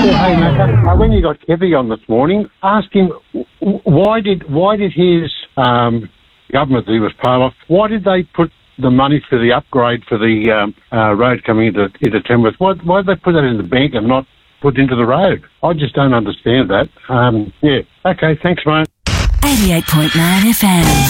Hey, Macca, when you got Kevy on this morning, ask him why did his government that he was part of, why did they put the money for the upgrade for the road coming into Tamworth? Why did they put that in the bank and not put into the road? I just don't understand that. Yeah. Okay, thanks, mate. 88.9 FM.